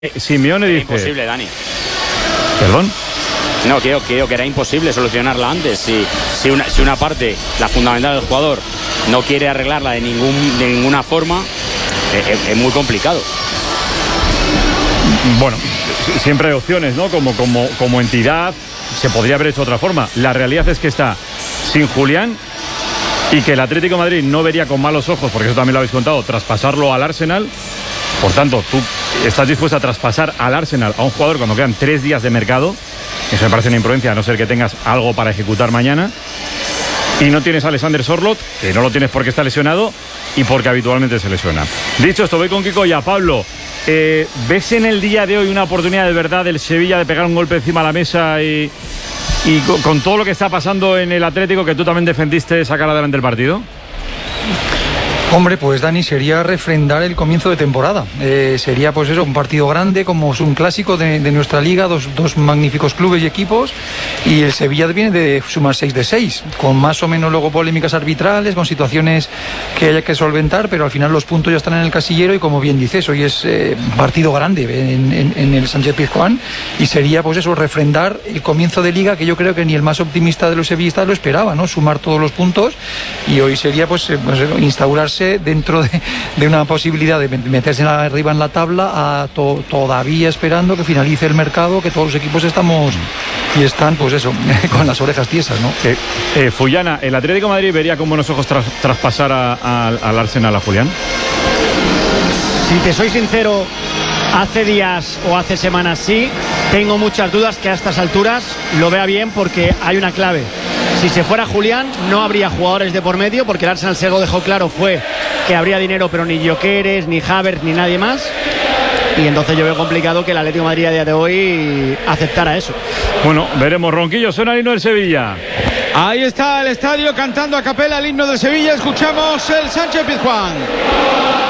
Simeone dice... Imposible, Dani. ¿Perdón? No, creo que era imposible solucionarla antes. Si una parte, la fundamental del jugador, no quiere arreglarla de ninguna forma, es muy complicado. Bueno, siempre hay opciones, ¿no? Como entidad se podría haber hecho de otra forma. La realidad es que está sin Julián y que el Atlético de Madrid no vería con malos ojos, porque eso también lo habéis contado, traspasarlo al Arsenal. Por tanto, tú estás dispuesto a traspasar al Arsenal a un jugador cuando quedan 3 días de mercado. Eso me parece una imprudencia, a no ser que tengas algo para ejecutar mañana. Y no tienes a Alexander Sørloth, que no lo tienes porque está lesionado y porque habitualmente se lesiona. Dicho esto, voy con Kiko y a Pablo. ¿Ves en el día de hoy una oportunidad de verdad del Sevilla de pegar un golpe encima de la mesa y con todo lo que está pasando en el Atlético, que tú también defendiste, sacar adelante el partido? Hombre, pues Dani, sería refrendar el comienzo de temporada. Sería pues eso, un partido grande, como es un clásico de nuestra liga, dos magníficos clubes y equipos, y el Sevilla viene de sumar 6 de 6, con más o menos luego polémicas arbitrales, con situaciones que haya que solventar, pero al final los puntos ya están en el casillero y como bien dices, hoy es un partido grande en el Sánchez-Pizjuán, y sería pues eso, refrendar el comienzo de liga, que yo creo que ni el más optimista de los sevillistas lo esperaba, ¿no? Sumar todos los puntos, y hoy sería pues instaurarse dentro de una posibilidad de meterse arriba en la tabla, todavía esperando que finalice el mercado, que todos los equipos están pues eso, con las orejas tiesas, ¿no? Fullana, ¿el Atlético de Madrid vería con buenos ojos traspasar al Arsenal a Julián? Si te soy sincero, hace días o hace semanas sí, tengo muchas dudas que a estas alturas lo vea bien, porque hay una clave. Si se fuera Julián, no habría jugadores de por medio, porque el Arsenal se lo dejó claro, fue que habría dinero, pero ni Gyökeres, ni Havertz, ni nadie más. Y entonces yo veo complicado que el Atlético de Madrid a día de hoy aceptara eso. Bueno, veremos. Ronquillo, suena el himno del Sevilla. Ahí está el estadio cantando a capela el himno del Sevilla. Escuchamos el Sánchez-Pizjuán.